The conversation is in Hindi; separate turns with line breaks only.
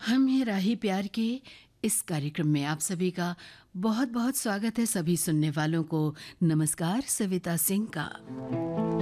हम हैं राही प्यार के इस कार्यक्रम में आप सभी का बहुत बहुत स्वागत है। सभी सुनने वालों को नमस्कार। सविता सिंह का